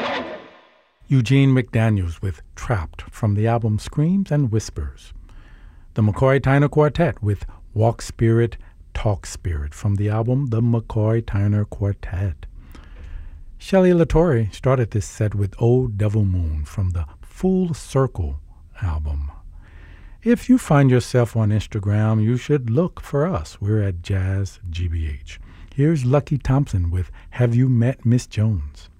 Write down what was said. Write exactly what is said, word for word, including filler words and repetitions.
Eugene McDaniels with Trapped from the album Screams and Whispers. The McCoy Tyner Quartet with Walk Spirit, Talk Spirit from the album The McCoy Tyner Quartet. Shelley LaTorre started this set with Old Devil Moon from the Full Circle album. If you find yourself on Instagram, you should look for us. We're at Jazz G B H. Here's Lucky Thompson with Have You Met Miss Jones?